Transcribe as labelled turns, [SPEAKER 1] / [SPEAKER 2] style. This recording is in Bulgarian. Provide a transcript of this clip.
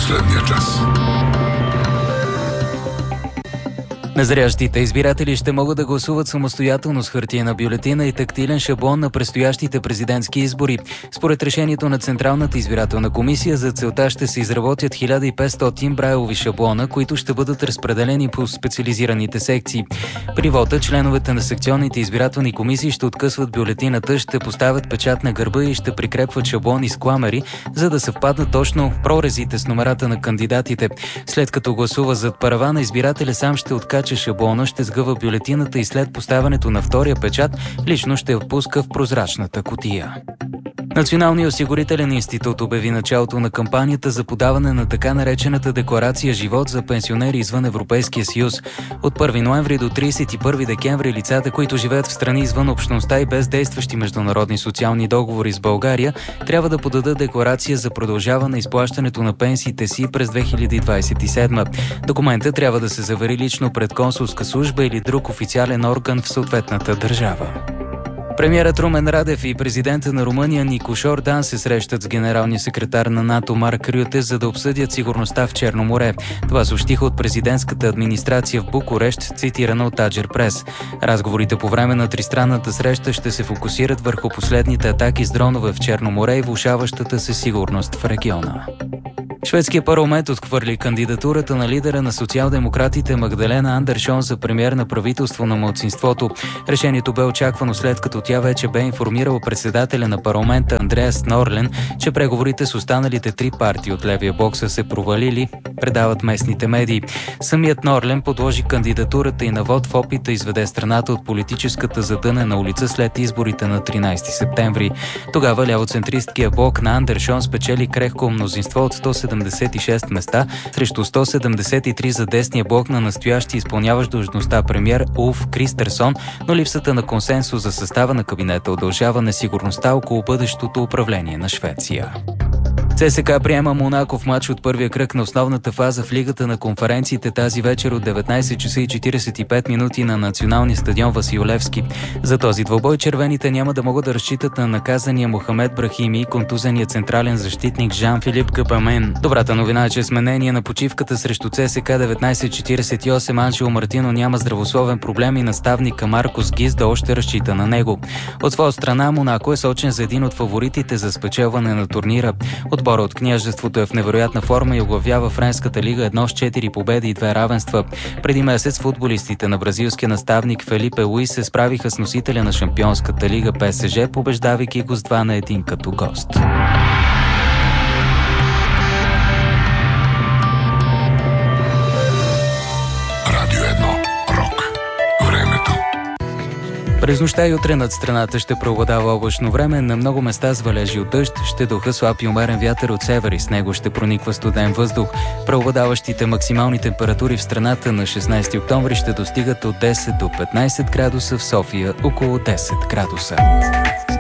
[SPEAKER 1] последния час.
[SPEAKER 2] Незрящите избиратели ще могат да гласуват самостоятелно с хартиена бюлетина и тактилен шаблон на предстоящите президентски избори. Според решението на Централната избирателна комисия, за целта ще се изработят 1500 брайлови шаблона, които ще бъдат разпределени по специализираните секции. При вота членовете на секционните избирателни комисии ще откъсват бюлетината, ще поставят печат на гърба и ще прикрепват шаблони с кламери, за да съвпаднат точно прорезите с номерата на кандидатите. След като гласува зад паравана, избирателя сам ще откача шаблона, ще сгъва бюлетината и след поставянето на втория печат лично ще я пуска в прозрачната кутия. Националният осигурителен институт обяви началото на кампанията за подаване на така наречената декларация живот за пенсионери извън Европейския съюз. От 1 ноември до 31 декември лицата, които живеят в страни извън общността и без действащи международни социални договори с България, трябва да подадат декларация за продължаване изплащането на пенсиите си през 2027. Документът трябва да се завери лично пред консулска служба или друг официален орган в съответната държава. Премиерът Румен Радев и президента на Румъния Никош Ордан се срещат с генералния секретар на НАТО Марк Рюте, за да обсъдят сигурността в Черно море. Това съобщиха от президентската администрация в Букурещ, цитирано от Аджер Прес. Разговорите по време на тристранната среща ще се фокусират върху последните атаки с дронове в Черно море и влошаващата се сигурност в региона. Шведския парламент отхвърли кандидатурата на лидера на социал-демократите Магдалена Андершон за премиер на правителство на малцинството. Решението бе очаквано, след като тя вече бе информирала председателя на парламента Андреас Норлен, че преговорите с останалите три партии от левия блок са се провалили, предават местните медии. Самият Норлен подложи кандидатурата и на вод в опит да изведе страната от политическата задънена улица след изборите на 13 септември. Тогава лявоцентристския блок на Андершон спечели крехко мнозинство от 176 места срещу 173 за десния блок на настоящи изпълняващ длъжността премиер Улф Кристерсон, но липсата на консенсус за състава на кабинета удължава несигурността около бъдещото управление на Швеция. ЦСКА приема Монако в матч от първия кръг на основната фаза в Лигата на конференциите тази вечер от 19 часа и 45 минути на националния стадион Васил Левски. За този двубой червените няма да могат да разчитат на наказания Мохамед Брахими и контузения централен защитник Жан-Филип Капамен. Добрата новина е, че с мнение на почивката срещу ЦСКА 1948 Анжело Мартино няма здравословен проблем и наставника Маркос Гизда още разчита на него. От своя страна Монако е сочен за един от фаворитите за спечелване на турнира. Отборът от княжеството е в невероятна форма и оглавява Френската лига едно с 4 победи и 2 равенства. Преди месец футболистите на бразилския наставник Фелипе Луис се справиха с носителя на Шампионската лига ПСЖ, побеждавайки го с 2-1 като гост.
[SPEAKER 1] Радио 1. Рок. Времето.
[SPEAKER 2] През нощта и утре над страната ще преобладава облачно време, на много места с валежи от дъжд, ще духа слаб и умерен вятър от север и с него ще прониква студен въздух. Преобладаващите максимални температури в страната на 16 октомври ще достигат от 10 до 15 градуса, в София около 10 градуса.